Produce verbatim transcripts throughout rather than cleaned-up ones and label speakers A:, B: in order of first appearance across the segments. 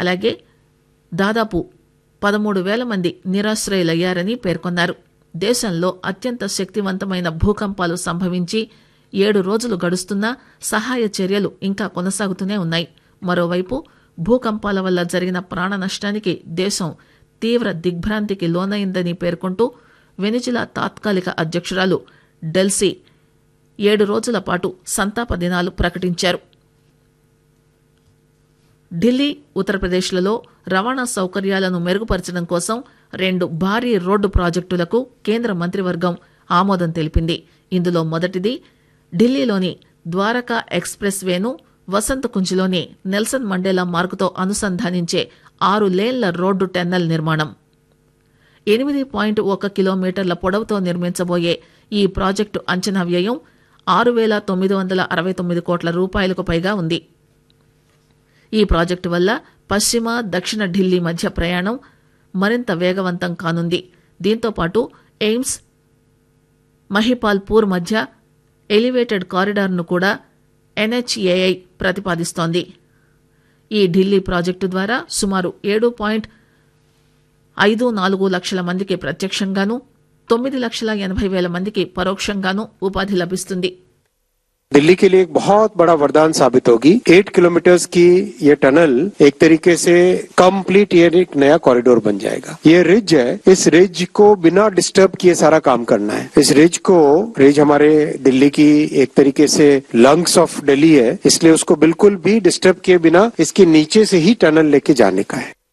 A: అలాగే దాదాపు పదమూడు వేల మంది నిరాశ్రయులయ్యారని పేర్కొన్నారు. దేశంలో అత్యంత శక్తివంతమైన భూకంపాలు సంభవించి ఏడు రోజులు గడుస్తున్నా సహాయ చర్యలు ఇంకా కొనసాగుతూనే ఉన్నాయి. మరోవైపు భూకంపాల వల్ల జరిగిన ప్రాణ నష్టానికి దేశం తీవ్ర దిగ్భ్రాంతికి లోనైందని పేర్కొంటూ వెనిజులా తాత్కాలిక అధ్యక్షురాలు డెల్సీ ఏడు రోజుల పాటు సంతాప దినాలు ప్రకటించారు. ఢిల్లీ, ఉత్తరప్రదేశ్లలో రవాణా సౌకర్యాలను మెరుగుపరచడం కోసం రెండు భారీ రోడ్డు ప్రాజెక్టులకు కేంద్ర మంత్రివర్గం ఆమోదం తెలిపింది. ఇందులో మొదటిది ఢిల్లీలోని Dwaraka express వేను Vasant కుంజ్లోని Nelson Mandela మార్గుతో అనుసంధానించే ఆరు లేన్ల రోడ్డు టెన్నెల్ నిర్మాణం. ఎనిమిది పాయింట్ ఒక కిలోమీటర్ల పొడవుతో నిర్మించబోయే ఈ ప్రాజెక్టు అంచనా వ్యయం ఆరు వేల తొమ్మిది వందల అరవై తొమ్మిది కోట్ల రూపాయలకు పైగా ఉంది. ఈ ప్రాజెక్టు వల్ల పశ్చిమ, దక్షిణ ఢిల్లీ మధ్య ప్రయాణం మరింత వేగవంతం కానుంది. దీంతోపాటు ఎయిమ్స్, మహిపాల్పూర్ మధ్య ఎలివేటెడ్ కారిడార్ను కూడా ఎన్హెచ్ఏఐ ప్రతిపాదిస్తోంది. ఈ ఢిల్లీ ప్రాజెక్టు ద్వారా సుమారు ఏడు పాయింట్ ఐదు నాలుగు లక్షల మందికి ప్రత్యక్షంగానూ తొమ్మిది లక్షల ఎనభై వేల మందికి పరోక్షంగానూ ఉపాధి లభిస్తుంది.
B: दिल्ली के लिए एक बहुत बड़ा वरदान साबित होगी। एट किलोमीटर्स की ये टनल एक तरीके से कंप्लीट ये एक नया कॉरिडोर बन जाएगा। ये रिज है, इस रिज को बिना डिस्टर्ब किए सारा काम करना है। इस रिज को रिज हमारे दिल्ली की एक तरीके से लंग्स ऑफ दिल्ली है, इसलिए उसको बिल्कुल भी डिस्टर्ब किए बिना इसके नीचे से ही टनल लेके जाने का है।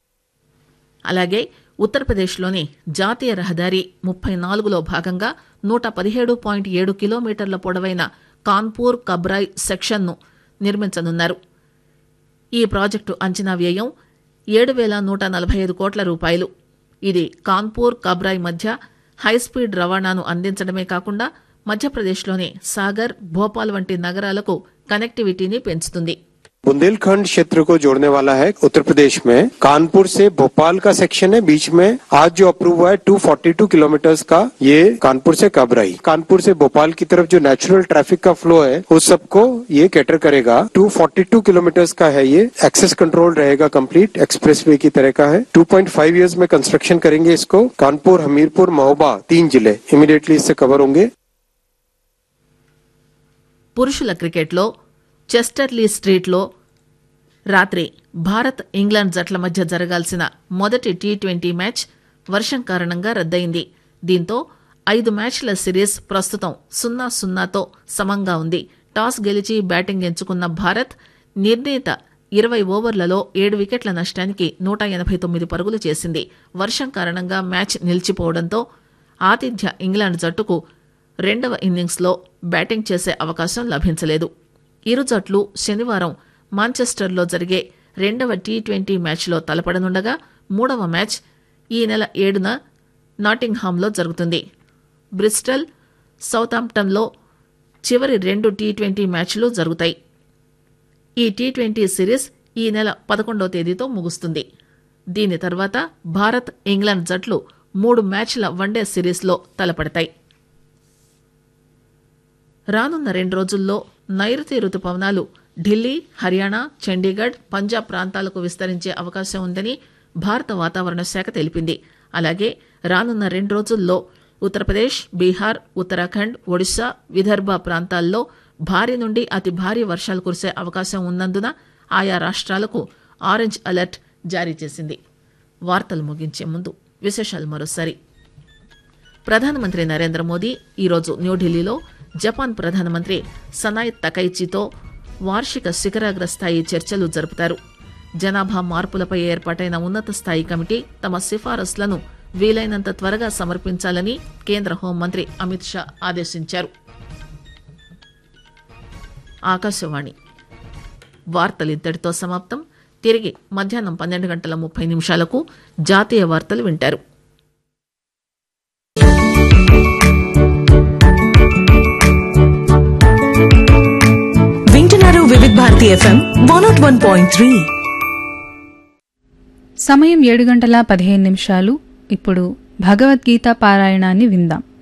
A: అలాగే ఉత్తరప్రదేశ్లోని జాతీయ రహదారి ముప్పై నాలుగులో భాగంగా నూట పదిహేడు పాయింట్ ఏడు కిలోమీటర్ల పొడవైన కాన్పూర్ కబ్రాయ్ సెక్షన్ను నిర్మించనున్నారు. ఈ ప్రాజెక్టు అంచనా వ్యయం ఏడు వేల నూట నలభై ఐదు కోట్ల రూపాయలు. ఇది కాన్పూర్ కబ్రాయ్ మధ్య హైస్పీడ్ రవాణాను అందించడమే కాకుండా మధ్యప్రదేశ్లోని సాగర్, భోపాల్ వంటి నగరాలకు కనెక్టివిటీని పెంచుతుంది.
B: बुंदेलखंड क्षेत्र को जोड़ने वाला है उत्तर प्रदेश में। कानपुर से भोपाल का सेक्शन है, बीच में आज जो अप्रूव हुआ है दो सौ बयालीस किलोमीटर का, ये कानपुर से कबराई, कानपुर से भोपाल की तरफ जो नेचुरल ट्रैफिक का फ्लो है उस सबको ये कैटर करेगा। दो सौ बयालीस किलोमीटर का है, ये एक्सेस कंट्रोल रहेगा, कंप्लीट एक्सप्रेसवे की तरह का है। दो पॉइंट पाँच इयर्स में कंस्ट्रक्शन करेंगे इसको। कानपुर, हमीरपुर, महोबा तीन जिले इमीडिएटली इससे कवर होंगे।
A: పురుషుల క్రికెట్లో చెస్టర్లీ స్ట్రీట్లో రాత్రి భారత్, ఇంగ్లాండ్ జట్ల మధ్య జరగాల్సిన మొదటి టీ ట్వంటీ మ్యాచ్ వర్షం కారణంగా రద్దయింది. దీంతో ఐదు మ్యాచ్ల సిరీస్ ప్రస్తుతం సున్నా సున్నాతో సమంగా ఉంది. టాస్ గెలిచి బ్యాటింగ్ ఎంచుకున్న భారత్ నిర్ణీత ఇరవై ఓవర్లలో ఏడు వికెట్ల నష్టానికి నూట ఎనభై తొమ్మిది పరుగులు చేసింది. వర్షం కారణంగా మ్యాచ్ నిలిచిపోవడంతో ఆతిథ్య ఇంగ్లాండ్ జట్టుకు రెండవ ఇన్నింగ్స్లో బ్యాటింగ్ చేసే అవకాశం లభించలేదు. ఇరు జట్లు శనివారం మాంచెస్టర్లో జరిగే రెండవ టీ ట్వంటీ మ్యాచ్లో తలపడనుండగా మూడవ మ్యాచ్ ఈ నెల ఏడున నాటింగ్హామ్లో జరుగుతుంది. బ్రిస్టల్, సౌతాంప్టన్లో చివరి రెండు టీ ట్వంటీ మ్యాచ్లు జరుగుతాయి. ఈ టీ ట్వంటీ సిరీస్ ఈ నెల పదకొండవ తేదీతో ముగుస్తుంది. దీని తర్వాత భారత్, ఇంగ్లాండ్ జట్లు మూడు మ్యాచ్ల వన్డే సిరీస్లో తలపడతాయి. రానున్న రెండు రోజుల్లో నైరుతి రుతుపవనాలు ఢిల్లీ, హర్యానా, చండీగఢ్, పంజాబ్ ప్రాంతాలకు విస్తరించే అవకాశం ఉందని భారత వాతావరణ శాఖ తెలిపింది. అలాగే రానున్న రెండు రోజుల్లో ఉత్తరప్రదేశ్, బీహార్, ఉత్తరాఖండ్, ఒడిశా, విదర్భ ప్రాంతాల్లో భారీ నుండి అతి భారీ వర్షాలు కురిసే అవకాశం ఉన్నందున ఆయా రాష్ట్రాలకు ఆరెంజ్ అలర్ట్ జారీ చేసింది. వార్తలు ముగించే ముందు విశేషాలు మరోసారి. ప్రధానమంత్రి నరేంద్ర మోదీ ఈరోజు న్యూఢిల్లీలో జపాన్ ప్రధానమంత్రి సనాయ్ తకైచితో వార్షిక శిఖరాగ్ర స్థాయి చర్చలు జరుపుతారు. జనాభా మార్పులపై ఏర్పాటైన ఉన్నత స్థాయి కమిటీ తమ సిఫారసులను వీలైనంత త్వరగా సమర్పించాలని కేంద్ర హోంమంత్రి అమిత్ షా ఆదేశించారు. ఆకాశవాణి వార్తలింతటితో సమాప్తం. తిరిగి మధ్యాహ్నం పన్నెండు గంటల ముప్పై నిమిషాలకు జాతీయ వార్తలు వింటారు.
C: వింటున్నారు వివిధ Bharati FM one not one point three.
D: సమయం ఏడు గంటల పదిహేను నిమిషాలు. ఇప్పుడు భగవద్గీత పారాయణాన్ని విందాం.